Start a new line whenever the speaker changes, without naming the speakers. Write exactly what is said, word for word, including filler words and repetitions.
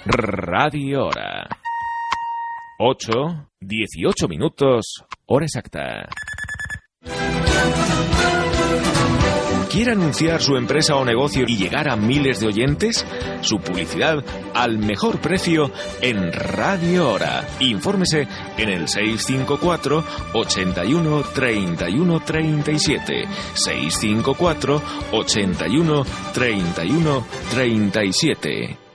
Radio Hora. ocho, dieciocho minutos, hora exacta. ¿Quiere anunciar su empresa o negocio y llegar a miles de oyentes? Su publicidad al mejor precio en Radio Hora. Infórmese en el seis cinco cuatro, ochenta y uno, treinta y uno, treinta y siete. seis cinco cuatro, ochenta y uno, treinta y uno, treinta y siete.